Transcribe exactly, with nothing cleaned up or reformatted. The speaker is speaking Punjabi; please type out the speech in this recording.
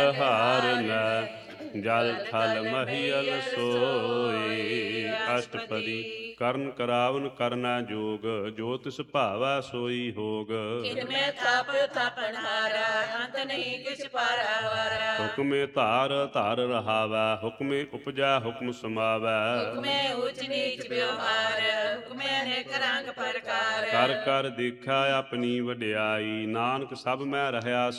ਹਾਰਨ ਜਲ ਥਲ ਮਹੀਲ ਸੋਈ। ਅਸ਼ਟਪਦੀ ਕਰਨ ਕਰਾਵਨ ਕਰਨਾ ਜੋਗ, ਜੋ ਤਿਸ ਭਾਵੈ ਸੋਈ ਹੋਗ। ਕਿਨ ਮੈਂ ਥਾਪ ਥਾਪਣ ਹਾਰਾ, ਅੰਤ ਨਹੀਂ ਕਿਛ ਪਾਰਾ ਵਾਰਾ। ਹੁਕਮੇ ਧਾਰ ਧਾਰ ਰਹਾਵੈ, ਹੁਕਮੇ ਉਪਜੈ ਹੁਕਮ ਸਮਾਵੈ। ਹੁਕਮੇ ਊਚ ਨੀਚ ਵਿਵਹਾਰ, ਹੁਕਮੇ ਅਨੇਕ ਰੰਗ ਪ੍ਰਕਾਰ। ਕਰ ਕਰ ਦੇਖਿਆ ਆਪਣੀ ਵਡਿਆਈ, ਨਾਨਕ ਸਭ ਮੈਂ ਰਹਿਆ